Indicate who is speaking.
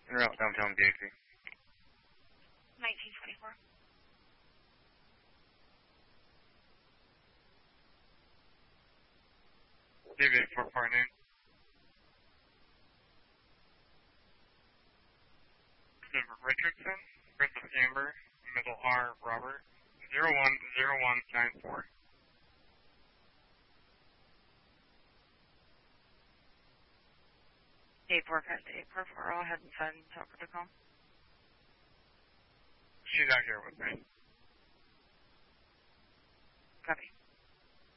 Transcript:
Speaker 1: En route downtown DXC.
Speaker 2: 1924.
Speaker 1: David 449. Richardson, Princess Amber, middle R, Robert, 010194.
Speaker 2: Eight four four. I'll head and send Tucker to call.
Speaker 1: She's out here with me.